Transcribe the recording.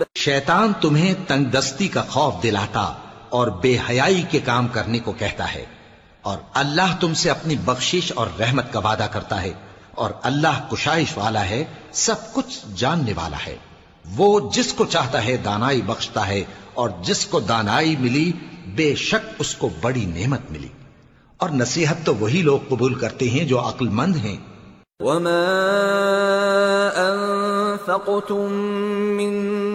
शैतान तुम्हें तंगदस्ती का खौफ दिलाता और बेहयाई के काम करने को कहता है, और अल्लाह तुमसे अपनी बख्शिश और रहमत का वादा करता है, और अल्लाह कुशाइश वाला है, सब कुछ जानने वाला है। वो जिसको चाहता है दानाई बख्शता है, और जिसको दानाई मिली बेशक उसको बड़ी नेमत मिली। और नसीहत तो वही लोग कबूल करते हैं जो अक्लमंद हैं। वमा अनफक़तुम मिन